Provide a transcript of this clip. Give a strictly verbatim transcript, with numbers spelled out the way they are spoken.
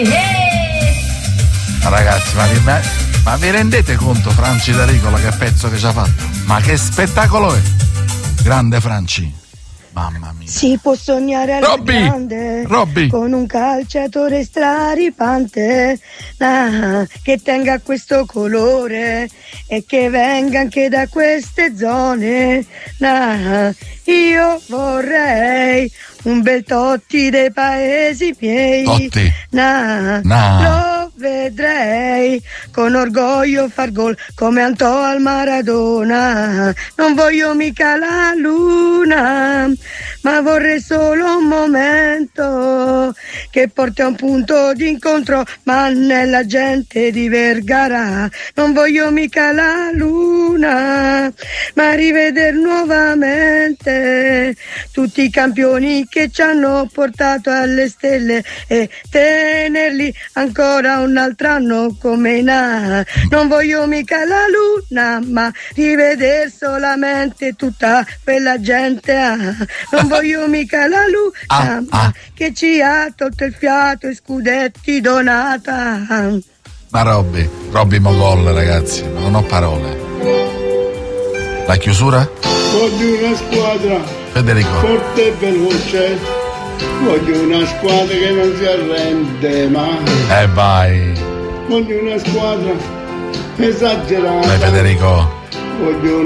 Ma ragazzi, ma vi, ma, ma vi rendete conto Franci D'Aricola che pezzo che ci ha fatto? Ma che spettacolo è! Grande Franci, mamma mia. Si può sognare alla Robby, grande Robby. con un calciatore straripante, ah, che tenga questo colore e che venga anche da queste zone. Ah, io vorrei un bel Totti dei paesi miei. Totti. Nah, Nah. Lo vedrei con orgoglio far gol come Antò al Maradona. Non voglio mica la luna, ma vorrei solo un momento che porti a un punto d'incontro, ma nella gente di Vergara. Non voglio mica la luna, ma riveder nuovamente tutti i campioni che ci hanno portato alle stelle e tenerli ancora un altro anno come in A. Non voglio mica la luna, ma rivedere solamente tutta quella gente. Ah. Non voglio mica la luna, Ah, ma ah. che ci ha tolto il fiato e scudetti donata. Ma Robby, Robby Mogol, ragazzi, non ho parole. La chiusura? Voglio una squadra Federico. forte e veloce, voglio una squadra che non si arrende mai, Eh vai. voglio una squadra esagerata, Vai Federico. voglio